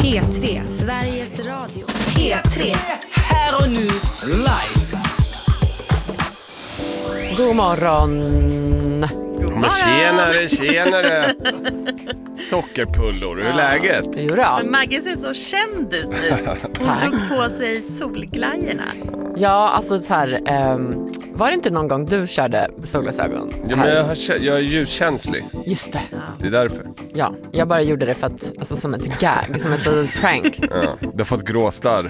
P3, Sveriges Radio. P3. Här och nu, live. God morgon. Men tjenare. Sockerpullor, hur är läget? Jo då. Men Maggie ser så känd ut nu. Hon drog på sig solglajjorna. Ja, alltså så här, var det inte någon gång du körde solglasögon? Ja, men jag är ljuskänslig. Just det. Det är därför. Ja, jag bara gjorde det för att, alltså som ett gag, som ett litet prank. Ja, du har fått gråstarr.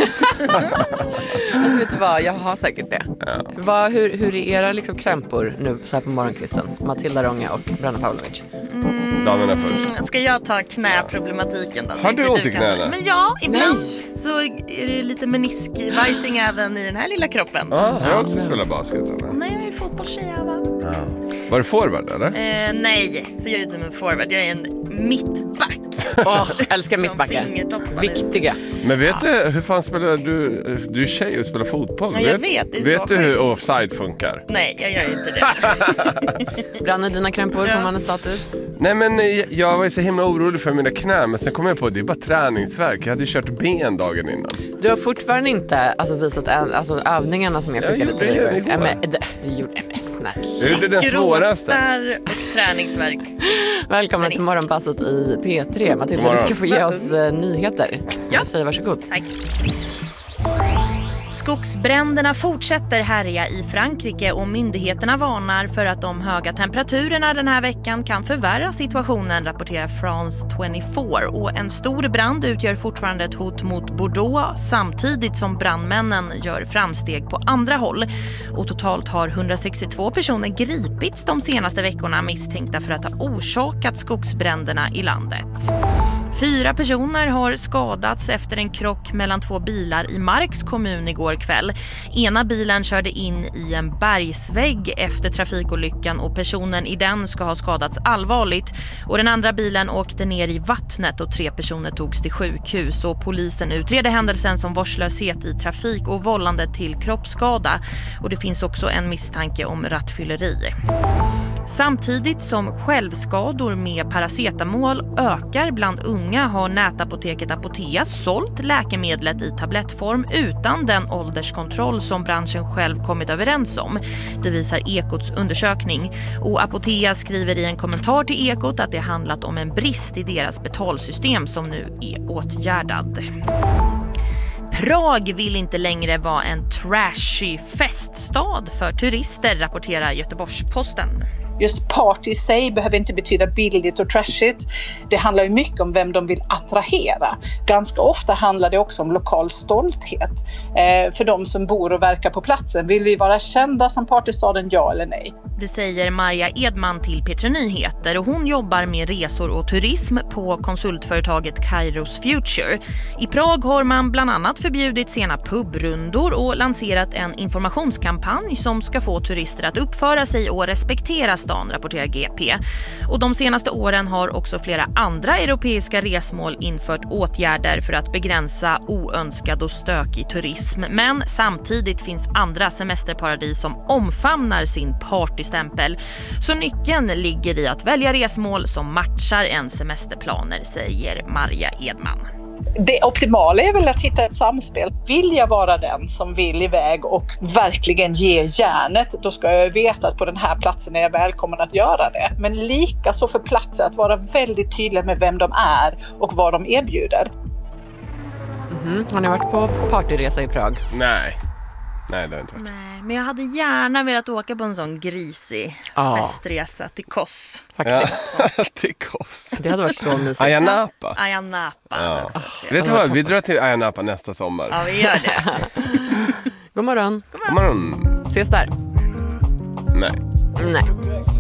Alltså vet du vad, jag har säkert det. Ja. Hur är era liksom krämpor nu så här på morgonkvisten? Matilda Ronge och Branna Pavlovic. Damerna först. Ska jag ta knäproblematiken då? Har du ont i knäna? Men ja, ibland Nej. så är det lite meniskbajsing även i den här lilla kroppen. Ja, jag har också spelat basket. Eller? Nej, jag är fotbollstjej, va? Ja. Var du forward eller? Nej, så jag är som en forward. Jag är en mittback. Älskar mittbackar. Viktiga. Men vet du, hur fan spelar du? Du är tjej och spelar fotboll. Ja, jag vet, det är vet så du hur sjukt. offside funkar? Nej, jag gör inte det. Brann dina krämpor, får man en status? Nej, men jag var ju så himla orolig för mina knän. Men sen kom jag på att det är bara träningsverk. Jag hade ju kört ben dagen innan. Du har fortfarande inte visat övningarna som jag skickade till dig. Du gjorde det snäll. Du gjorde den svåraste. Gråstarr och träningsverk. Välkommen till morgonpasset i P3. Matilda, du ska få ge oss nyheter. Ja. Säg varsågod. Tack. Skogsbränderna fortsätter härja i Frankrike och myndigheterna varnar för att de höga temperaturerna den här veckan kan förvärra situationen, rapporterar France 24. Och en stor brand utgör fortfarande ett hot mot Bordeaux samtidigt som brandmännen gör framsteg på andra håll. Och totalt har 162 personer gripits de senaste veckorna misstänkta för att ha orsakat skogsbränderna i landet. 4 personer har skadats efter en krock mellan 2 bilar i Marks kommun igår kväll. Ena bilen körde in i en bergsvägg efter trafikolyckan och personen i den ska ha skadats allvarligt. Och den andra bilen åkte ner i vattnet och 3 personer togs till sjukhus. Och polisen utreder händelsen som vårdslöshet i trafik och vållande till kroppsskada. Och det finns också en misstanke om rattfylleri. Samtidigt som självskador med paracetamol ökar bland unga har nätapoteket Apotea sålt läkemedlet i tablettform utan den ålderskontroll som branschen själv kommit överens om. Det visar Ekots undersökning. Och Apotea skriver i en kommentar till Ekot att det handlat om en brist i deras betalsystem som nu är åtgärdad. Prag vill inte längre vara en trashy feststad för turister, rapporterar Göteborgs-Posten. Just party i sig behöver inte betyda billigt och trashigt. Det handlar ju mycket om vem de vill attrahera. Ganska ofta handlar det också om lokal stolthet. För de som bor och verkar på platsen. Vill vi vara kända som partystaden, ja eller nej? Det säger Maria Edman till P3 Nyheter och hon jobbar med resor och turism på konsultföretaget Kairos Future. I Prag har man bland annat förbjudit sena pubrundor och lanserat en informationskampanj som ska få turister att uppföra sig och respektera stan, rapporterar GP. Och de senaste åren har också flera andra europeiska resmål infört åtgärder för att begränsa oönskad och stökig turism. Men samtidigt finns andra semesterparadis som omfamnar sin partystämpel. Så nyckeln ligger i att välja resmål som matchar en semesterplaner, säger Maria Edman. Det optimala är väl att hitta ett samspel. Vill jag vara den som vill iväg och verkligen ge järnet, då ska jag veta att på den här platsen är jag välkommen att göra det. Men lika så för platser att vara väldigt tydliga med vem de är och vad de erbjuder. Har ni varit på partyresa i Prag? Nej, det har jag inte varit. Nej, men jag hade gärna velat åka på en sån grisig festresa till Kos. Faktiskt. Till Kos. Det hade varit så mysigt. Ayia Napa. Ayia Napa. Ja. Vet du vad, vi drar till Ayia Napa nästa sommar. Ja, vi gör det. God morgon. God morgon. Ses där. Nej. Nej.